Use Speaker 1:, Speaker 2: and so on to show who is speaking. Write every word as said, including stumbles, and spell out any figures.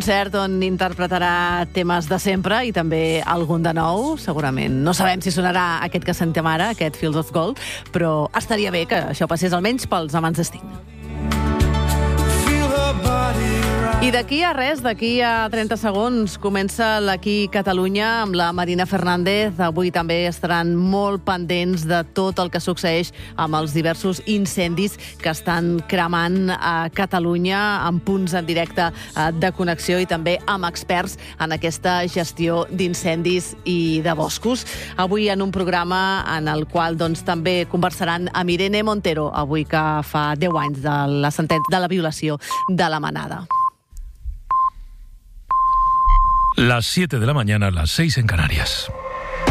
Speaker 1: Concert on interpretarà temes de sempre i també algun de nou, segurament. No sabem si sonarà aquest que sentem ara, aquest Fields of Gold, però estaria bé que això passés almenys pels amants de Sting. I d'aquí a res, d'aquí a trenta segons, comença l'Aquí Catalunya amb la Marina Fernández. Avui també estaran molt pendents de tot el que succeeix amb els diversos incendis que estan cremant a Catalunya, amb punts en directe de connexió i també amb experts en aquesta gestió d'incendis i de boscos. Avui en un programa en el qual doncs, també conversaran amb Irene Montero, avui que fa deu anys de la sentència de la violació de la manada.
Speaker 2: Las siete de la mañana, las seis en Canarias.